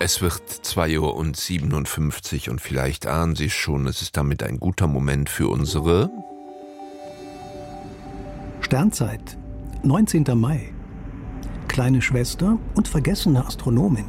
Es wird 2:57 Uhr und vielleicht ahnen Sie es schon, es ist damit ein guter Moment für unsere Sternzeit, 19. Mai. Kleine Schwester und vergessene Astronomin.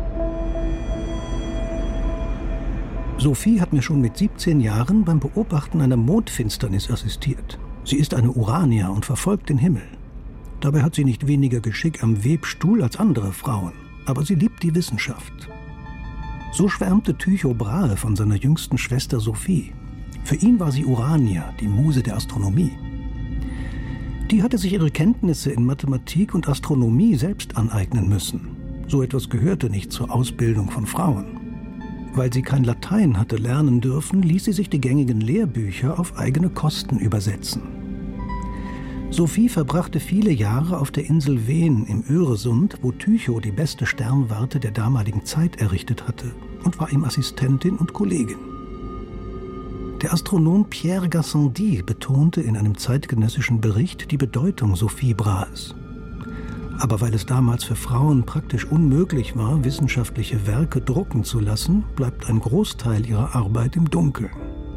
Sophie hat mir schon mit 17 Jahren beim Beobachten einer Mondfinsternis assistiert. Sie ist eine Uranier und verfolgt den Himmel. Dabei hat sie nicht weniger Geschick am Webstuhl als andere Frauen. Aber sie liebt die Wissenschaft. So schwärmte Tycho Brahe von seiner jüngsten Schwester Sophie. Für ihn war sie Urania, die Muse der Astronomie. Die hatte sich ihre Kenntnisse in Mathematik und Astronomie selbst aneignen müssen. So etwas gehörte nicht zur Ausbildung von Frauen. Weil sie kein Latein hatte lernen dürfen, ließ sie sich die gängigen Lehrbücher auf eigene Kosten übersetzen. Sophie verbrachte viele Jahre auf der Insel Ven im Öresund, wo Tycho die beste Sternwarte der damaligen Zeit errichtet hatte, und war ihm Assistentin und Kollegin. Der Astronom Pierre Gassendi betonte in einem zeitgenössischen Bericht die Bedeutung Sophie Brahes. Aber weil es damals für Frauen praktisch unmöglich war, wissenschaftliche Werke drucken zu lassen, bleibt ein Großteil ihrer Arbeit im Dunkeln.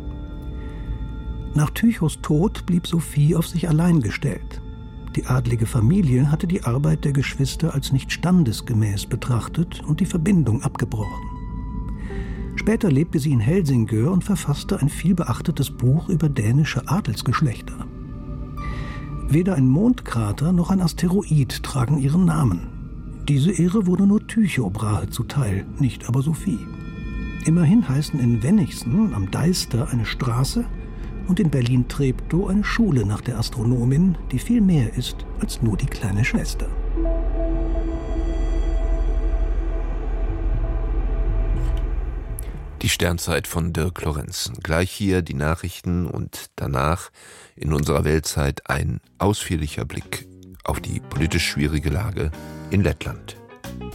Nach Tychos Tod blieb Sophie auf sich allein gestellt. Die adlige Familie hatte die Arbeit der Geschwister als nicht standesgemäß betrachtet und die Verbindung abgebrochen. Später lebte sie in Helsingør und verfasste ein vielbeachtetes Buch über dänische Adelsgeschlechter. Weder ein Mondkrater noch ein Asteroid tragen ihren Namen. Diese Ehre wurde nur Tycho Brahe zuteil, nicht aber Sophie. Immerhin heißen in Wenigsen am Deister eine Straße und in Berlin-Treptow eine Schule nach der Astronomin, die viel mehr ist als nur die kleine Schwester. Die Sternzeit von Dirk Lorenzen. Gleich hier die Nachrichten und danach in unserer Weltzeit ein ausführlicher Blick auf die politisch schwierige Lage in Lettland.